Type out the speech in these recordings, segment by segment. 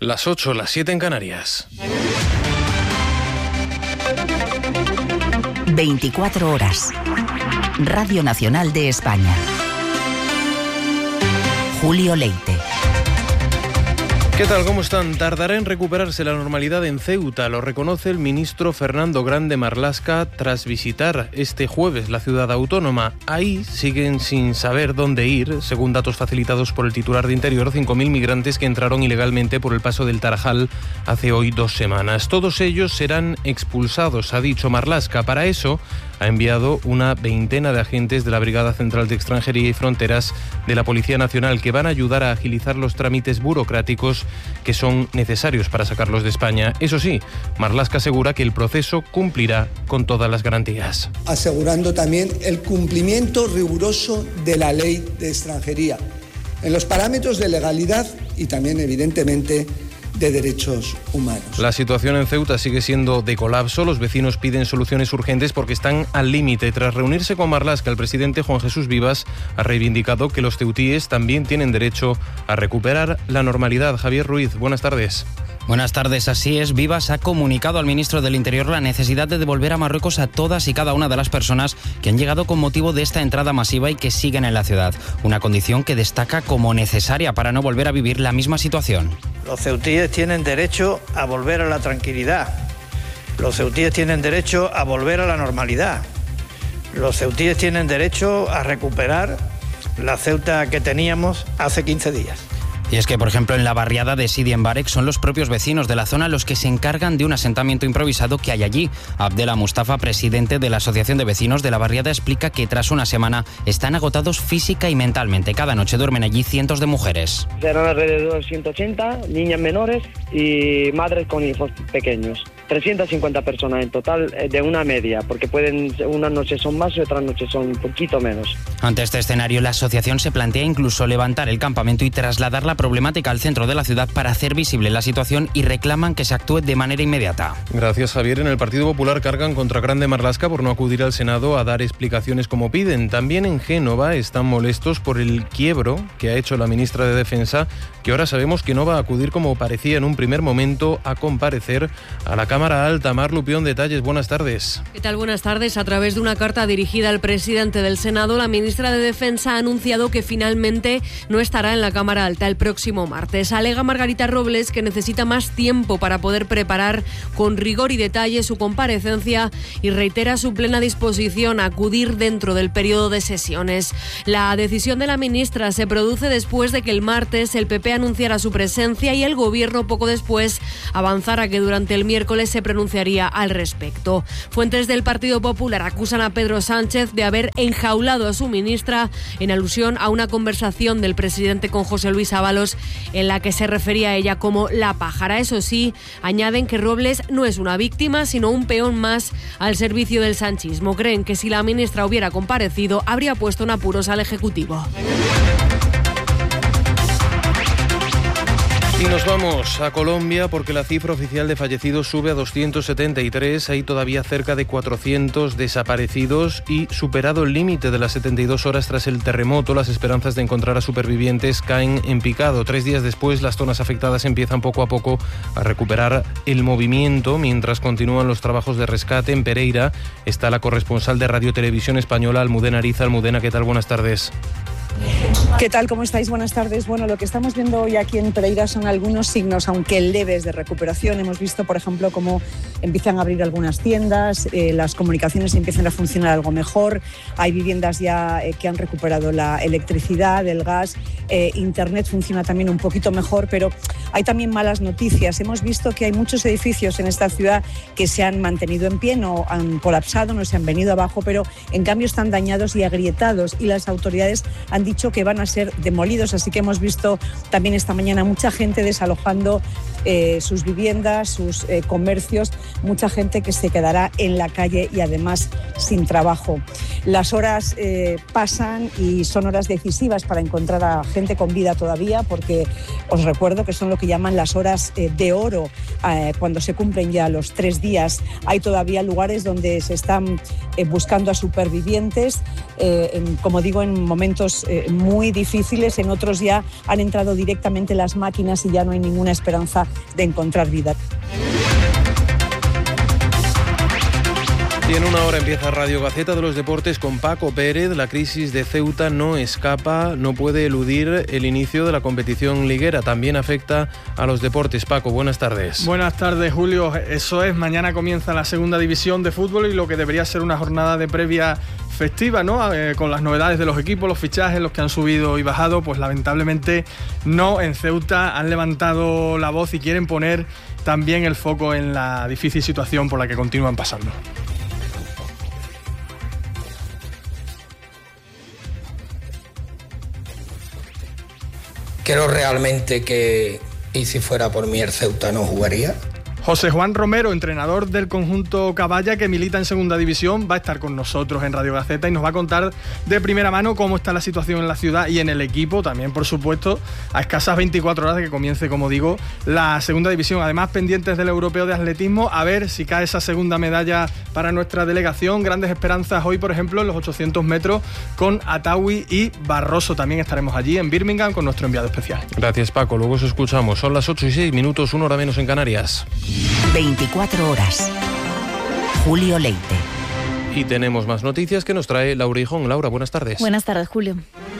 Las 8, las 7 en Canarias. 24 horas. Radio Nacional de España. Julio Leite. ¿Qué tal? ¿Cómo están? Tardará en recuperarse la normalidad en Ceuta, lo reconoce el ministro Fernando Grande Marlaska tras visitar este jueves la ciudad autónoma. Ahí siguen sin saber dónde ir, según datos facilitados por el titular de Interior, 5.000 migrantes que entraron ilegalmente por el paso del Tarajal hace hoy 2 semanas. Todos ellos serán expulsados, ha dicho Marlaska. Para eso ha enviado una veintena de agentes de la Brigada Central de Extranjería y Fronteras de la Policía Nacional que van a ayudar a agilizar los trámites burocráticos que son necesarios para sacarlos de España. Eso sí, Marlaska asegura que el proceso cumplirá con todas las garantías. Asegurando también el cumplimiento riguroso de la ley de extranjería, en los parámetros de legalidad y también, evidentemente, de derechos humanos. La situación en Ceuta sigue siendo de colapso. Los vecinos piden soluciones urgentes porque están al límite. Tras reunirse con Marlaska, el presidente Juan Jesús Vivas ha reivindicado que los ceutíes también tienen derecho a recuperar la normalidad. Javier Ruiz, buenas tardes. Buenas tardes, así es. Vivas ha comunicado al ministro del Interior la necesidad de devolver a Marruecos a todas y cada una de las personas que han llegado con motivo de esta entrada masiva y que siguen en la ciudad. Una condición que destaca como necesaria para no volver a vivir la misma situación. Los ceutíes tienen derecho a volver a la tranquilidad. Los ceutíes tienen derecho a volver a la normalidad. Los ceutíes tienen derecho a recuperar la Ceuta que teníamos hace 15 días. Y es que, por ejemplo, en la barriada de Sidi Mbarek son los propios vecinos de la zona los que se encargan de un asentamiento improvisado que hay allí. Abdela Mustafa, presidente de la Asociación de Vecinos de la barriada, explica que tras una semana están agotados física y mentalmente. Cada noche duermen allí cientos de mujeres. Serán alrededor de 180 niñas menores y madres con hijos pequeños. 350 personas en total, de una media, porque unas noches son más y otras noches son un poquito menos. Ante este escenario, la asociación se plantea incluso levantar el campamento y trasladar la problemática al centro de la ciudad para hacer visible la situación y reclaman que se actúe de manera inmediata. Gracias, Javier. En el Partido Popular cargan contra Grande Marlaska por no acudir al Senado a dar explicaciones como piden. También en Génova están molestos por el quiebro que ha hecho la ministra de Defensa, que ahora sabemos que no va a acudir como parecía en un primer momento a comparecer a la Cámara Alta. Mar Lupión, detalles, buenas tardes. ¿Qué tal? Buenas tardes. A través de una carta dirigida al presidente del Senado, la ministra de Defensa ha anunciado que finalmente no estará en la Cámara Alta el próximo martes. Alega Margarita Robles que necesita más tiempo para poder preparar con rigor y detalle su comparecencia y reitera su plena disposición a acudir dentro del periodo de sesiones. La decisión de la ministra se produce después de que el martes el PP anunciara su presencia y el Gobierno poco después avanzara que durante el miércoles se pronunciaría al respecto. Fuentes del Partido Popular acusan a Pedro Sánchez de haber enjaulado a su ministra en alusión a una conversación del presidente con José Luis Ábalos en la que se refería a ella como la pájara. Eso sí, añaden que Robles no es una víctima, sino un peón más al servicio del sanchismo. Creen que si la ministra hubiera comparecido, habría puesto en apuros al Ejecutivo. Y nos vamos a Colombia porque la cifra oficial de fallecidos sube a 273. Hay todavía cerca de 400 desaparecidos y superado el límite de las 72 horas tras el terremoto, las esperanzas de encontrar a supervivientes caen en picado. 3 días después, las zonas afectadas empiezan poco a poco a recuperar el movimiento mientras continúan los trabajos de rescate. En Pereira está la corresponsal de Radio Televisión Española, Almudena Ariza. Almudena, ¿qué tal? Buenas tardes. ¿Qué tal? ¿Cómo estáis? Buenas tardes. Bueno, lo que estamos viendo hoy aquí en Pereira son algunos signos, aunque leves, de recuperación. Hemos visto, por ejemplo, cómo empiezan a abrir algunas tiendas, las comunicaciones empiezan a funcionar algo mejor, hay viviendas ya que han recuperado la electricidad, el gas, Internet funciona también un poquito mejor, pero hay también malas noticias. Hemos visto que hay muchos edificios en esta ciudad que se han mantenido en pie, no han colapsado, no se han venido abajo, pero en cambio están dañados y agrietados y las autoridades han dicho que van a ser demolidos, así que hemos visto también esta mañana mucha gente desalojando sus viviendas, sus comercios, mucha gente que se quedará en la calle y además sin trabajo. Las horas pasan y son horas decisivas para encontrar a gente con vida todavía, porque Os recuerdo que son lo que llaman las horas de oro, cuando se cumplen ya los 3 días. Hay todavía lugares donde se están buscando a supervivientes, como digo, en momentos muy difíciles. En otros ya han entrado directamente las máquinas y ya no hay ninguna esperanza de encontrar vida. Y en una hora empieza Radio Gaceta de los Deportes con Paco Pérez. La crisis de Ceuta no escapa, no puede eludir el inicio de la competición liguera. También afecta a los deportes. Paco, buenas tardes. Buenas tardes, Julio. Eso es, mañana comienza la segunda división de fútbol y lo que debería ser una jornada de previa festiva, ¿no? Con las novedades de los equipos, los fichajes, los que han subido y bajado, pues lamentablemente no. En Ceuta han levantado la voz y quieren poner también el foco en la difícil situación por la que continúan pasando. Creo realmente que, y si fuera por mí, el Ceuta no jugaría. José Juan Romero, entrenador del conjunto Caballa, que milita en segunda división, va a estar con nosotros en Radio Gaceta y nos va a contar de primera mano cómo está la situación en la ciudad y en el equipo, también por supuesto a escasas 24 horas de que comience, como digo, la segunda división. Además, pendientes del europeo de atletismo, a ver si cae esa segunda medalla para nuestra delegación. Grandes esperanzas hoy, por ejemplo, en los 800 metros con Atawi y Barroso. También estaremos allí en Birmingham con nuestro enviado especial. Gracias, Paco, luego os escuchamos. Son las 8:06, 1 hora menos en Canarias. 24 horas. Julio Leite. Y tenemos más noticias que nos trae Laura Hijón. Laura, buenas tardes. Buenas tardes, Julio.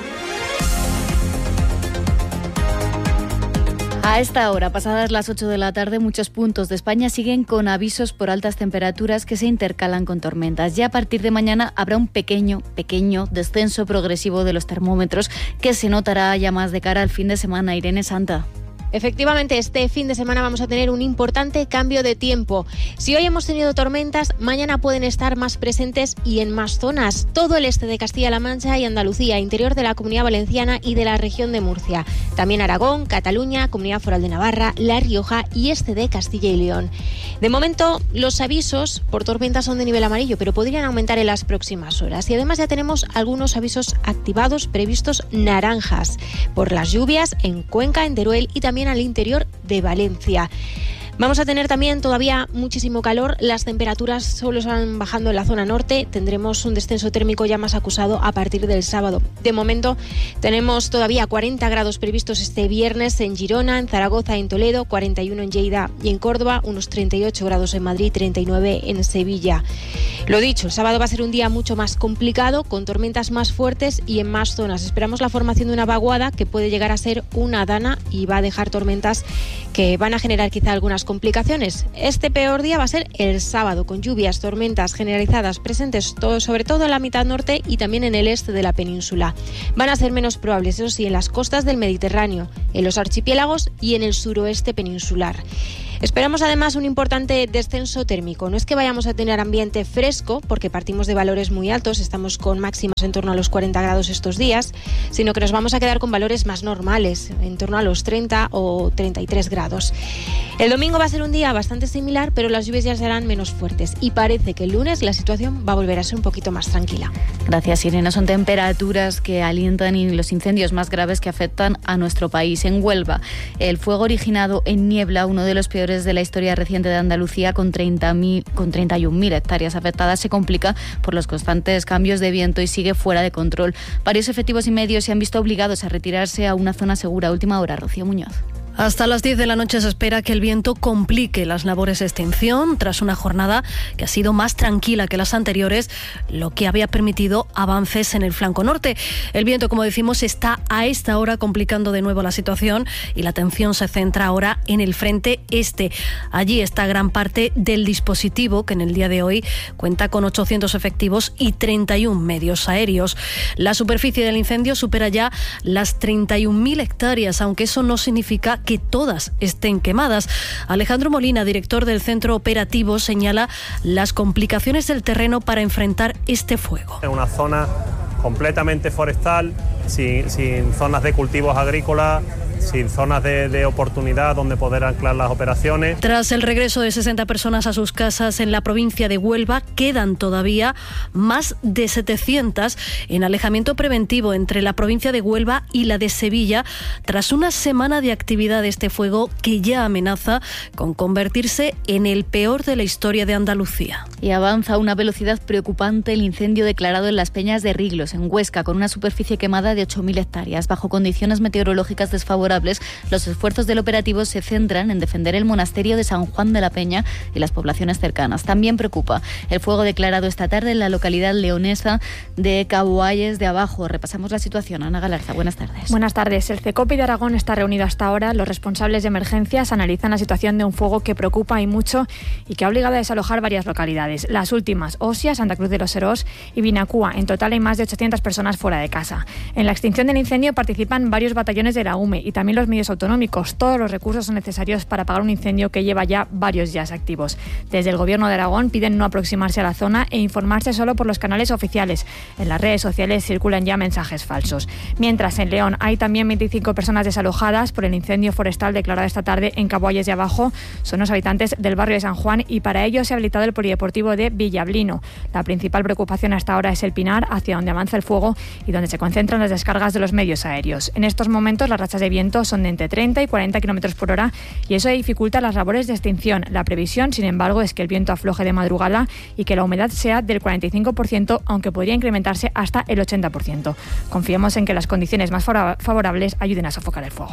A esta hora, pasadas las 8 de la tarde, muchos puntos de España siguen con avisos por altas temperaturas que se intercalan con tormentas. Ya a partir de mañana habrá un pequeño descenso progresivo de los termómetros que se notará ya más de cara al fin de semana. Irene Santa. Efectivamente, este fin de semana vamos a tener un importante cambio de tiempo. Si hoy hemos tenido tormentas, mañana pueden estar más presentes y en más zonas. Todo el este de Castilla-La Mancha y Andalucía, interior de la Comunidad Valenciana y de la región de Murcia. También Aragón, Cataluña, Comunidad Foral de Navarra, La Rioja y este de Castilla y León. De momento, los avisos por tormentas son de nivel amarillo, pero podrían aumentar en las próximas horas. Y además ya tenemos algunos avisos activados previstos naranjas por las lluvias en Cuenca, en Teruel y también al interior de Valencia. Vamos a tener también todavía muchísimo calor. Las temperaturas solo están bajando en la zona norte. Tendremos un descenso térmico ya más acusado a partir del sábado. De momento tenemos todavía 40 grados previstos este viernes en Girona, en Zaragoza, en Toledo, 41 en Lleida y en Córdoba, unos 38 grados en Madrid, 39 en Sevilla. Lo dicho, el sábado va a ser un día mucho más complicado, con tormentas más fuertes y en más zonas. Esperamos la formación de una vaguada que puede llegar a ser una dana y va a dejar tormentas que van a generar quizá algunas complicaciones. Este peor día va a ser el sábado, con lluvias, tormentas generalizadas presentes sobre todo en la mitad norte y también en el este de la península. Van a ser menos probables, eso sí, en las costas del Mediterráneo, en los archipiélagos y en el suroeste peninsular. Esperamos además un importante descenso térmico. No es que vayamos a tener ambiente fresco, porque partimos de valores muy altos, estamos con máximas en torno a los 40 grados estos días, sino que nos vamos a quedar con valores más normales, en torno a los 30 o 33 grados. El domingo va a ser un día bastante similar, pero las lluvias ya serán menos fuertes y parece que el lunes la situación va a volver a ser un poquito más tranquila. Gracias, Irene. Son temperaturas que alientan y los incendios más graves que afectan a nuestro país. En Huelva, el fuego originado en Niebla, uno de los peores de la historia reciente de Andalucía, con 31.000 hectáreas afectadas, se complica por los constantes cambios de viento y sigue fuera de control. Varios efectivos y medios se han visto obligados a retirarse a una zona segura. Última hora, Rocío Muñoz. Hasta las 10 de la noche se espera que el viento complique las labores de extinción tras una jornada que ha sido más tranquila que las anteriores, lo que había permitido avances en el flanco norte. El viento, como decimos, está a esta hora complicando de nuevo la situación y la atención se centra ahora en el frente este. Allí está gran parte del dispositivo, que en el día de hoy cuenta con 800 efectivos y 31 medios aéreos. La superficie del incendio supera ya las 31.000 hectáreas, aunque eso no significa que todas estén quemadas. Alejandro Molina, director del Centro Operativo, señala las complicaciones del terreno para enfrentar este fuego. En una zona completamente forestal, sin zonas de cultivos agrícolas, sin zonas de oportunidad donde poder anclar las operaciones. Tras el regreso de 60 personas a sus casas en la provincia de Huelva, quedan todavía más de 700 en alejamiento preventivo entre la provincia de Huelva y la de Sevilla, tras una semana de actividad de este fuego que ya amenaza con convertirse en el peor de la historia de Andalucía. Y avanza a una velocidad preocupante el incendio declarado en las Peñas de Riglos, en Huesca, con una superficie quemada de 8.000 hectáreas. Bajo condiciones meteorológicas desfavorables, los esfuerzos del operativo se centran en defender el monasterio de San Juan de la Peña y las poblaciones cercanas. También preocupa el fuego declarado esta tarde en la localidad leonesa de Caboalles de Abajo. Repasamos la situación. Ana Galarza, buenas tardes. Buenas tardes. El CECOPI de Aragón está reunido hasta ahora. Los responsables de emergencias analizan la situación de un fuego que preocupa y mucho y que ha obligado a desalojar varias localidades. Las últimas, Osia, Santa Cruz de los Serós y Vinacúa. En total hay más de 800 personas fuera de casa. En la extinción del incendio participan varios batallones de la UME y también los medios autonómicos. Todos los recursos son necesarios para apagar un incendio que lleva ya varios días activos. Desde el Gobierno de Aragón piden no aproximarse a la zona e informarse solo por los canales oficiales. En las redes sociales circulan ya mensajes falsos. Mientras, en León hay también 25 personas desalojadas por el incendio forestal declarado esta tarde en Caboalles de Abajo. Son los habitantes del barrio de San Juan y para ello se ha habilitado el polideportivo de Villablino. La principal preocupación hasta ahora es el Pinar, hacia donde avanza el fuego y donde se concentran las descargas de los medios aéreos. En estos momentos las rachas de viento son de entre 30 y 40 km por hora y eso dificulta las labores de extinción. La previsión, sin embargo, es que el viento afloje de madrugada y que la humedad sea del 45%, aunque podría incrementarse hasta el 80%. Confiamos en que las condiciones más favorables ayuden a sofocar el fuego.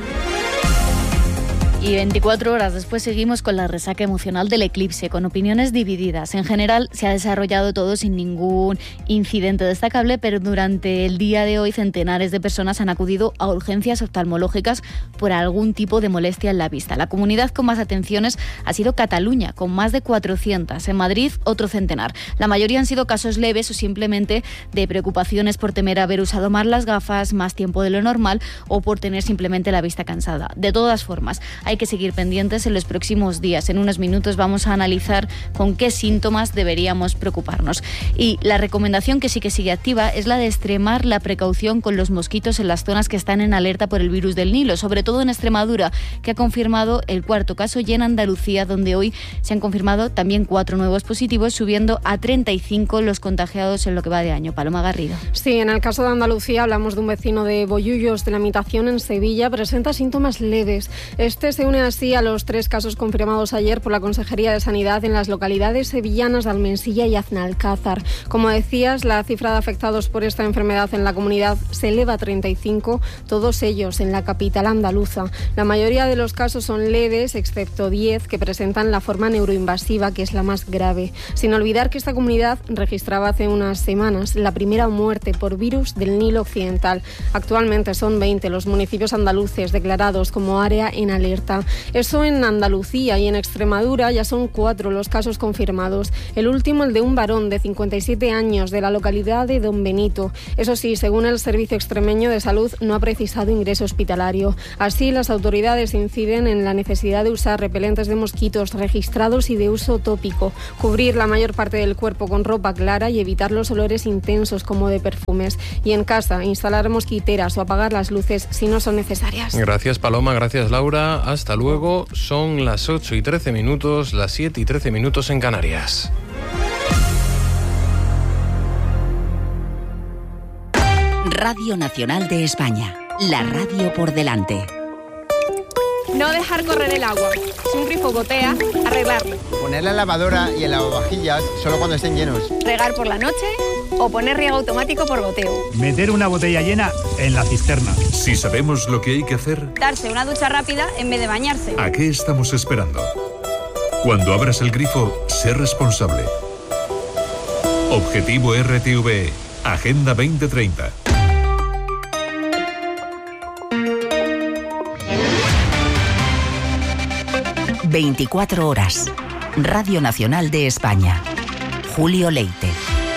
Y 24 horas después seguimos con la resaca emocional del eclipse, con opiniones divididas. En general se ha desarrollado todo sin ningún incidente destacable, pero durante el día de hoy centenares de personas han acudido a urgencias oftalmológicas por algún tipo de molestia en la vista. La comunidad con más atenciones ha sido Cataluña, con más de 400. En Madrid, otro centenar. La mayoría han sido casos leves o simplemente de preocupaciones por temer haber usado mal las gafas, más tiempo de lo normal o por tener simplemente la vista cansada. De todas formas, hay que seguir pendientes en los próximos días. En unos minutos vamos a analizar con qué síntomas deberíamos preocuparnos. Y la recomendación que sí que sigue activa es la de extremar la precaución con los mosquitos en las zonas que están en alerta por el virus del Nilo, sobre todo en Extremadura, que ha confirmado el cuarto caso, y en Andalucía, donde hoy se han confirmado también 4 nuevos positivos, subiendo a 35 los contagiados en lo que va de año. Paloma Garrido. Sí, en el caso de Andalucía hablamos de un vecino de Bollullos de la Imitación en Sevilla, presenta síntomas leves. Este se une así a los 3 casos confirmados ayer por la Consejería de Sanidad en las localidades sevillanas de Almensilla y Aznalcázar. Como decías, la cifra de afectados por esta enfermedad en la comunidad se eleva a 35, todos ellos en la capital andaluza. La mayoría de los casos son leves, excepto 10 que presentan la forma neuroinvasiva, que es la más grave. Sin olvidar que esta comunidad registraba hace unas semanas la primera muerte por virus del Nilo Occidental. Actualmente son 20 los municipios andaluces declarados como área en alerta. Eso en Andalucía, y en Extremadura ya son 4 los casos confirmados. El último, el de un varón de 57 años de la localidad de Don Benito. Eso sí, según el Servicio Extremeño de Salud, no ha precisado ingreso hospitalario. Así, las autoridades inciden en la necesidad de usar repelentes de mosquitos registrados y de uso tópico, cubrir la mayor parte del cuerpo con ropa clara y evitar los olores intensos como de perfumes. Y en casa, instalar mosquiteras o apagar las luces si no son necesarias. Gracias, Paloma. Gracias, Laura. Hasta luego. Son las 8:13, las 7:13 en Canarias. Radio Nacional de España. La radio por delante. No dejar correr el agua. Si un grifo gotea, arreglarlo. Poner la lavadora y el lavavajillas solo cuando estén llenos. Regar por la noche o poner riego automático por goteo. Meter una botella llena en la cisterna. Si sabemos lo que hay que hacer, darse una ducha rápida en vez de bañarse. ¿A qué estamos esperando? Cuando abras el grifo, sé responsable. Objetivo RTVE. Agenda 2030. ...24 horas. Radio Nacional de España. Julio Leite.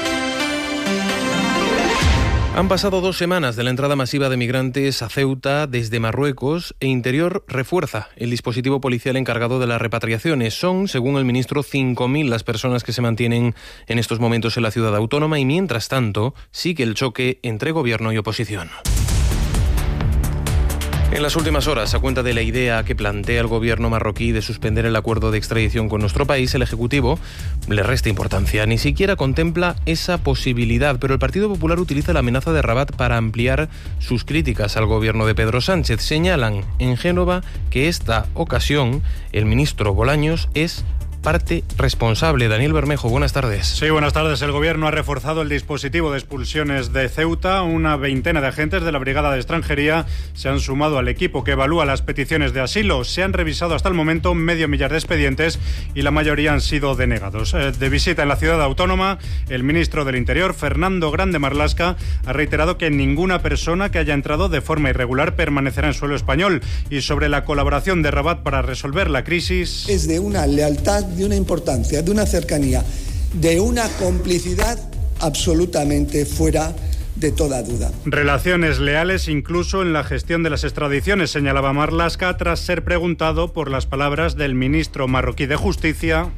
Han pasado 2 semanas de la entrada masiva de migrantes a Ceuta desde Marruecos, e Interior refuerza el dispositivo policial encargado de las repatriaciones. Son, según el ministro, 5.000 las personas que se mantienen en estos momentos en la ciudad autónoma, y mientras tanto sigue el choque entre gobierno y oposición. En las últimas horas, a cuenta de la idea que plantea el gobierno marroquí de suspender el acuerdo de extradición con nuestro país, el Ejecutivo le resta importancia, ni siquiera contempla esa posibilidad, pero el Partido Popular utiliza la amenaza de Rabat para ampliar sus críticas al gobierno de Pedro Sánchez. Señalan en Génova que esta ocasión el ministro Bolaños es parte responsable. Daniel Bermejo, buenas tardes. Sí, buenas tardes. El Gobierno ha reforzado el dispositivo de expulsiones de Ceuta. Una veintena de agentes de la Brigada de Extranjería se han sumado al equipo que evalúa las peticiones de asilo. Se han revisado hasta el momento 500 de expedientes y la mayoría han sido denegados. De visita en la ciudad autónoma, el ministro del Interior, Fernando Grande Marlaska, ha reiterado que ninguna persona que haya entrado de forma irregular permanecerá en suelo español. Y sobre la colaboración de Rabat para resolver la crisis... Es de una lealtad, de una importancia, de una cercanía, de una complicidad absolutamente fuera de toda duda. Relaciones leales incluso en la gestión de las extradiciones, señalaba Marlaska tras ser preguntado por las palabras del ministro marroquí de Justicia,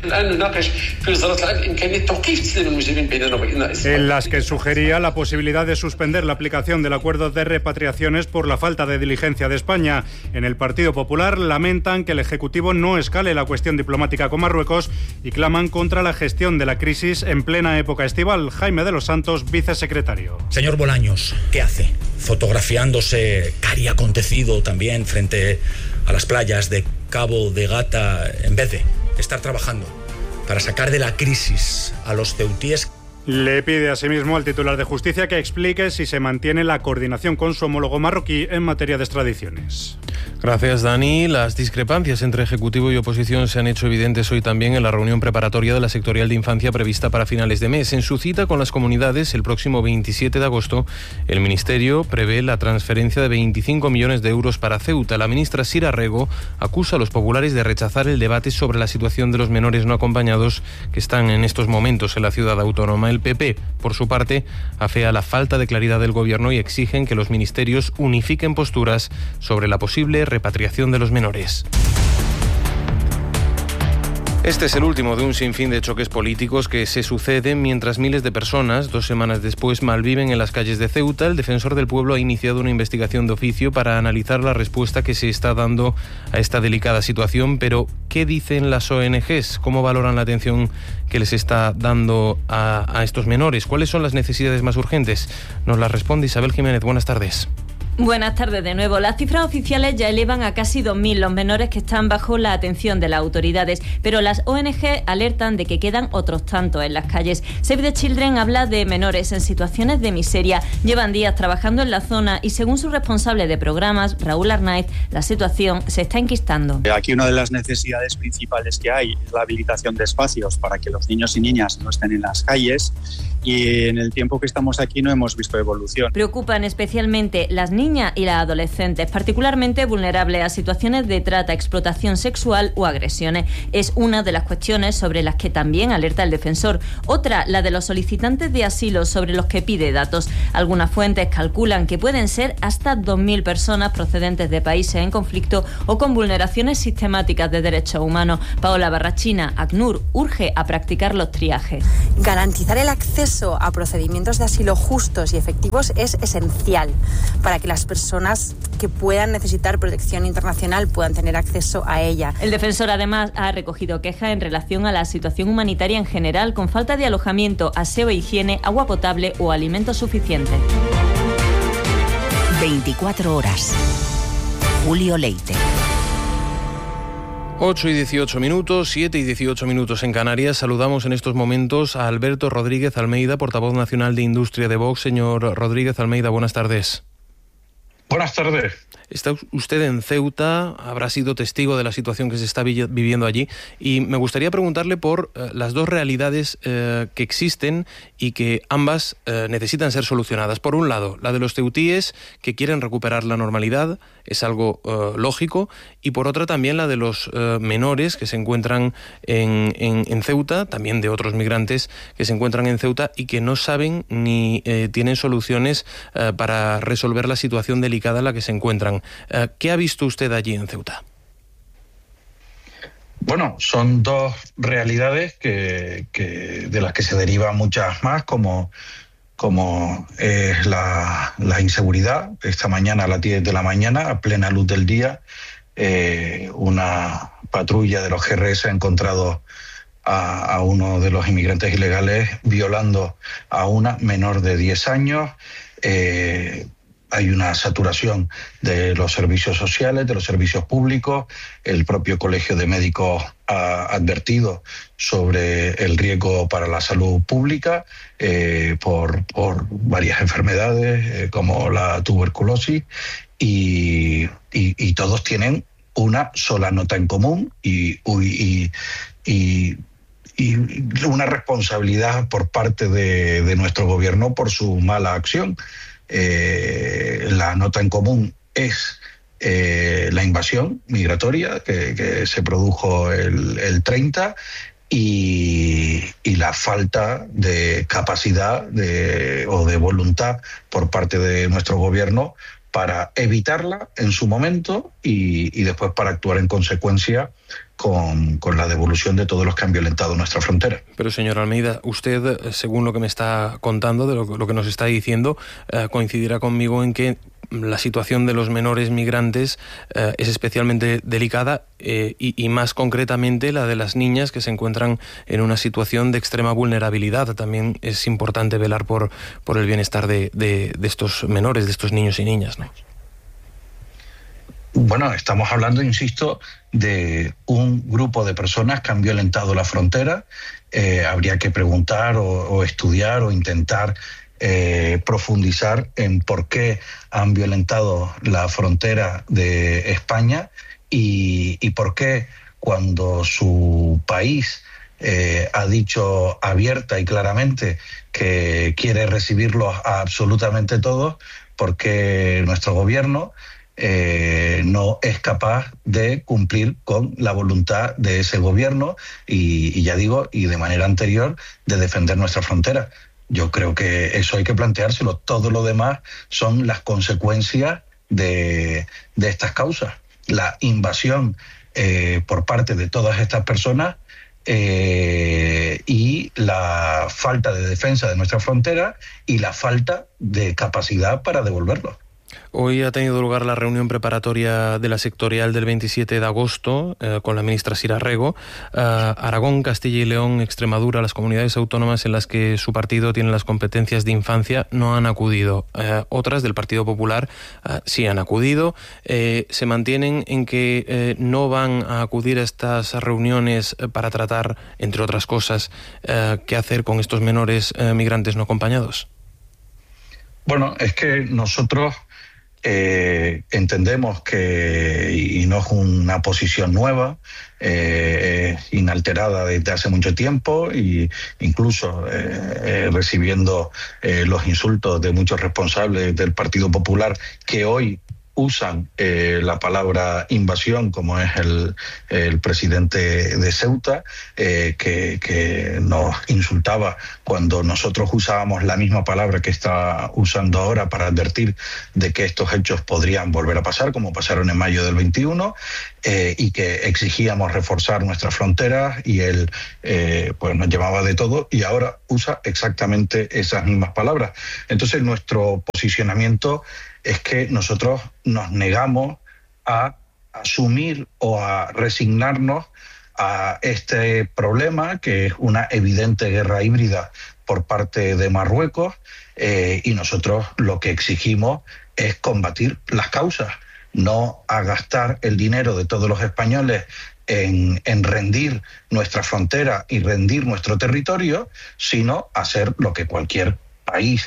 en las que sugería la posibilidad de suspender la aplicación del acuerdo de repatriaciones por la falta de diligencia de España. En el Partido Popular lamentan que el Ejecutivo no escale la cuestión diplomática con Marruecos y claman contra la gestión de la crisis en plena época estival. Jaime de los Santos, vicesecretario. Señor Bolaños, ¿qué hace? Fotografiándose cari acontecido también frente a las playas de Cabo de Gata, en vez de estar trabajando para sacar de la crisis a los ceutíes. Le pide asimismo al titular de Justicia que explique si se mantiene la coordinación con su homólogo marroquí en materia de extradiciones. Gracias, Dani. Las discrepancias entre Ejecutivo y oposición se han hecho evidentes hoy también en la reunión preparatoria de la sectorial de infancia prevista para finales de mes. En su cita con las comunidades, el próximo 27 de agosto, el Ministerio prevé la transferencia de 25 millones de euros para Ceuta. La ministra Sira Rego acusa a los populares de rechazar el debate sobre la situación de los menores no acompañados que están en estos momentos en la ciudad autónoma. El PP, por su parte, afea la falta de claridad del Gobierno y exigen que los ministerios unifiquen posturas sobre la posible repatriación de los menores. Este es el último de un sinfín de choques políticos que se suceden mientras miles de personas, 2 semanas después, malviven en las calles de Ceuta. El defensor del pueblo ha iniciado una investigación de oficio para analizar la respuesta que se está dando a esta delicada situación. Pero, ¿qué dicen las ONGs? ¿Cómo valoran la atención que les está dando a estos menores? ¿Cuáles son las necesidades más urgentes? Nos las responde Isabel Jiménez. Buenas tardes. Buenas tardes de nuevo. Las cifras oficiales ya elevan a casi 2.000 los menores que están bajo la atención de las autoridades, pero las ONG alertan de que quedan otros tantos en las calles. Save the Children habla de menores en situaciones de miseria. Llevan días trabajando en la zona y, según su responsable de programas, Raúl Arnaiz, la situación se está enquistando. Aquí una de las necesidades principales que hay es la habilitación de espacios para que los niños y niñas no estén en las calles, y en el tiempo que estamos aquí no hemos visto evolución. Preocupan especialmente las niñas y las adolescentes, particularmente vulnerables a situaciones de trata, explotación sexual o agresiones. Es una de las cuestiones sobre las que también alerta el defensor. Otra, la de los solicitantes de asilo, sobre los que pide datos. Algunas fuentes calculan que pueden ser hasta 2.000 personas procedentes de países en conflicto o con vulneraciones sistemáticas de derechos humanos. Paola Barrachina, ACNUR, urge a practicar los triajes. Garantizar el acceso a procedimientos de asilo justos y efectivos es esencial para que las personas que puedan necesitar protección internacional puedan tener acceso a ella. El defensor además ha recogido quejas en relación a la situación humanitaria en general, con falta de alojamiento, aseo e higiene, agua potable o alimentos suficientes. 24 horas. Julio Leite. 8 y 18 minutos, 7 y 18 minutos en Canarias. Saludamos en estos momentos a Alberto Rodríguez Almeida, portavoz nacional de Industria de Vox. Señor Rodríguez Almeida, buenas tardes. Buenas tardes. Está usted en Ceuta, habrá sido testigo de la situación que se está viviendo allí, y me gustaría preguntarle por las dos realidades que existen y que ambas necesitan ser solucionadas. Por un lado, la de los ceutíes que quieren recuperar la normalidad, es algo lógico, y por otra también la de los menores que se encuentran en Ceuta, también de otros migrantes que se encuentran en Ceuta y que no saben ni tienen soluciones para resolver la situación delicada en la que se encuentran. ¿Qué ha visto usted allí en Ceuta? Bueno, son dos realidades que de las que se derivan muchas más, como como es la inseguridad. Esta mañana a las 10 de la mañana, a plena luz del día, una patrulla de los GRS ha encontrado a uno de los inmigrantes ilegales violando a una menor de 10 años. Hay una saturación de los servicios sociales, de los servicios públicos. El propio Colegio de Médicos ha advertido sobre el riesgo para la salud pública por varias enfermedades como la tuberculosis y todos tienen una sola nota en común y una responsabilidad por parte de nuestro gobierno por su mala acción. La nota en común es la invasión migratoria que se produjo el 30 y la falta de capacidad o de voluntad por parte de nuestro gobierno para evitarla en su momento y después para actuar en consecuencia con la devolución de todos los que han violentado nuestra frontera. Pero, señor Almeida, usted, según lo que me está contando, de lo que nos está diciendo, coincidirá conmigo en que la situación de los menores migrantes es especialmente delicada y más concretamente la de las niñas que se encuentran en una situación de extrema vulnerabilidad. También es importante velar por el bienestar de estos menores, de estos niños y niñas, ¿no? Bueno, estamos hablando, insisto, de un grupo de personas que han violentado la frontera. Habría que preguntar o estudiar o intentar profundizar en por qué han violentado la frontera de España y por qué cuando su país ha dicho abierta y claramente que quiere recibirlos a absolutamente todos, porque nuestro gobierno no es capaz de cumplir con la voluntad de ese gobierno y ya digo, y de manera anterior, de defender nuestra frontera. Yo creo que eso hay que planteárselo. Todo lo demás son las consecuencias de estas causas. La invasión por parte de todas estas personas y la falta de defensa de nuestra frontera y la falta de capacidad para devolverlos. Hoy ha tenido lugar la reunión preparatoria de la sectorial del 27 de agosto con la ministra Sira Rego. Aragón, Castilla y León, Extremadura, las comunidades autónomas en las que su partido tiene las competencias de infancia, no han acudido. Otras del Partido Popular sí han acudido. Se mantienen en que no van a acudir a estas reuniones para tratar, entre otras cosas, qué hacer con estos menores migrantes no acompañados. Bueno, es que nosotros entendemos que, y no es una posición nueva, inalterada desde hace mucho tiempo, e incluso recibiendo los insultos de muchos responsables del Partido Popular que hoy usan la palabra invasión, como es el presidente de Ceuta, que nos insultaba cuando nosotros usábamos la misma palabra que está usando ahora para advertir de que estos hechos podrían volver a pasar, como pasaron en mayo del 21, y que exigíamos reforzar nuestras fronteras, y él pues nos llamaba de todo, y ahora usa exactamente esas mismas palabras. Entonces nuestro posicionamiento es que nosotros nos negamos a asumir o a resignarnos a este problema, que es una evidente guerra híbrida por parte de Marruecos, y nosotros lo que exigimos es combatir las causas, no a gastar el dinero de todos los españoles en rendir nuestra frontera y rendir nuestro territorio, sino hacer lo que cualquier país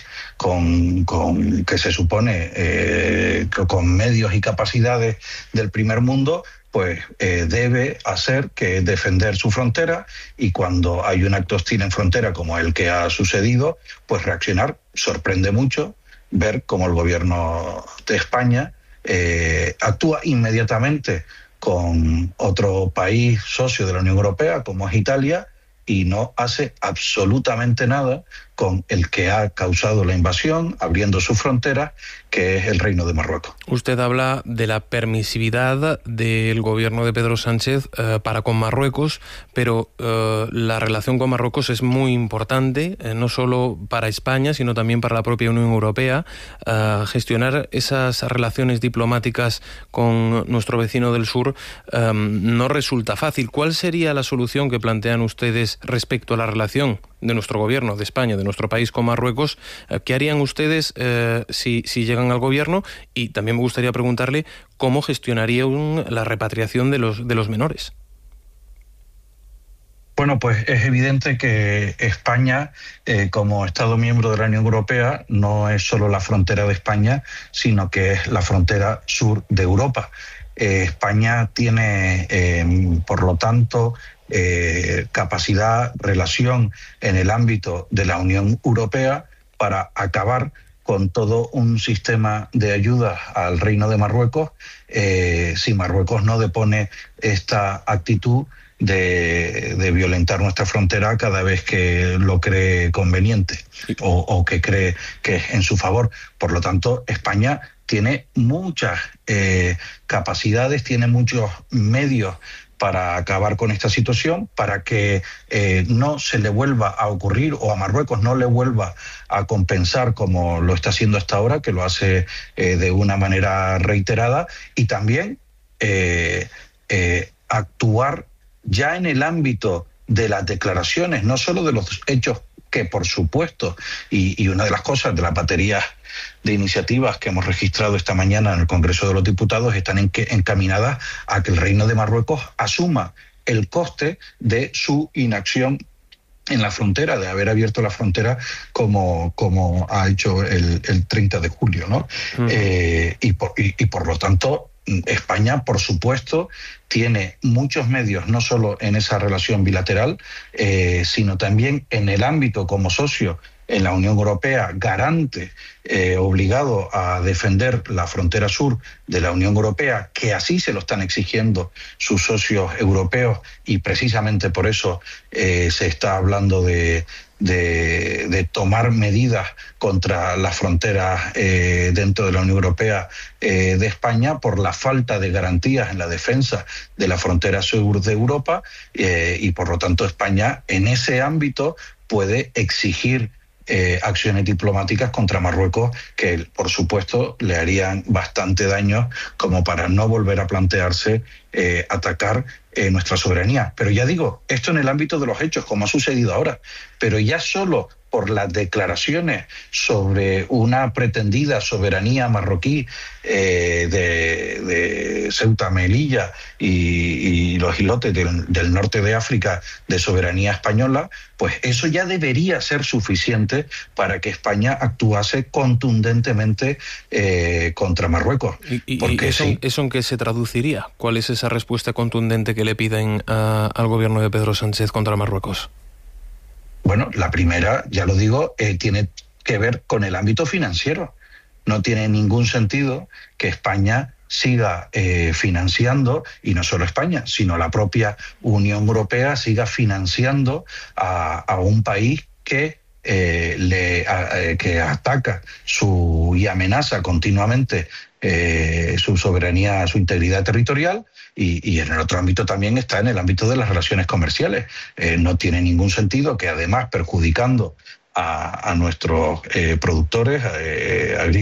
que se supone con medios y capacidades del primer mundo, pues debe hacer, que es defender su frontera, y cuando hay un acto hostil en frontera como el que ha sucedido, pues reaccionar. Sorprende mucho ver cómo el gobierno de España actúa inmediatamente con otro país socio de la Unión Europea como es Italia, y no hace absolutamente nada con el que ha causado la invasión, abriendo sus fronteras, que es el Reino de Marruecos. Usted habla de la permisividad del gobierno de Pedro Sánchez para con Marruecos, pero la relación con Marruecos es muy importante, no solo para España, sino también para la propia Unión Europea. Gestionar esas relaciones diplomáticas con nuestro vecino del sur no resulta fácil. ¿Cuál sería la solución que plantean ustedes respecto a la relación de nuestro gobierno, de España, de nuestro país con Marruecos? ¿Qué harían ustedes si llegan al gobierno? Y también me gustaría preguntarle cómo gestionarían la repatriación de los menores. Bueno, pues es evidente que España, como Estado miembro de la Unión Europea, no es solo la frontera de España, sino que es la frontera sur de Europa. España tiene, por lo tanto, capacidad, relación en el ámbito de la Unión Europea para acabar con todo un sistema de ayuda al Reino de Marruecos, si Marruecos no depone esta actitud de violentar nuestra frontera cada vez que lo cree conveniente o que cree que es en su favor. Por lo tanto, España tiene muchas capacidades, tiene muchos medios para acabar con esta situación, para que no se le vuelva a ocurrir o a Marruecos no le vuelva a compensar como lo está haciendo hasta ahora, que lo hace de una manera reiterada, y también actuar ya en el ámbito de las declaraciones, no solo de los hechos que, por supuesto, y una de las cosas de las baterías de iniciativas que hemos registrado esta mañana en el Congreso de los Diputados están encaminadas a que el Reino de Marruecos asuma el coste de su inacción en la frontera, de haber abierto la frontera como ha hecho el 30 de julio, ¿no? Y por lo tanto, España, por supuesto, tiene muchos medios, no solo en esa relación bilateral, sino también en el ámbito como socio en la Unión Europea, garante, obligado a defender la frontera sur de la Unión Europea, que así se lo están exigiendo sus socios europeos, y precisamente por eso se está hablando de tomar medidas contra las fronteras dentro de la Unión Europea de España por la falta de garantías en la defensa de la frontera sur de Europa, y por lo tanto España en ese ámbito puede exigir acciones diplomáticas contra Marruecos que, por supuesto, le harían bastante daño como para no volver a plantearse atacar nuestra soberanía. Pero ya digo, esto en el ámbito de los hechos, como ha sucedido ahora, pero ya solo por las declaraciones sobre una pretendida soberanía marroquí de Ceuta, Melilla y los islotes del norte de África de soberanía española, pues eso ya debería ser suficiente para que España actuase contundentemente contra Marruecos. Porque ¿eso en qué se traduciría? ¿Cuál es esa respuesta contundente que le piden al gobierno de Pedro Sánchez contra Marruecos? Bueno, la primera, ya lo digo, tiene que ver con el ámbito financiero. No tiene ningún sentido que España siga financiando, y no solo España, sino la propia Unión Europea siga financiando a un país que ataca y amenaza continuamente su soberanía, su integridad territorial, y en el otro ámbito también está en el ámbito de las relaciones comerciales. No tiene ningún sentido que, además, perjudicando a nuestros productores agrícolas,